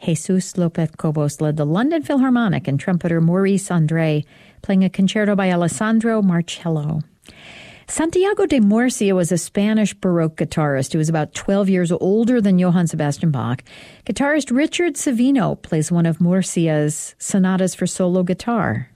Jesus Lopez Cobos led the London Philharmonic and trumpeter Maurice André playing a concerto by Alessandro Marcello. Santiago de Murcia was a Spanish Baroque guitarist who was about 12 years older than Johann Sebastian Bach. Guitarist Richard Savino plays one of Murcia's sonatas for solo guitar.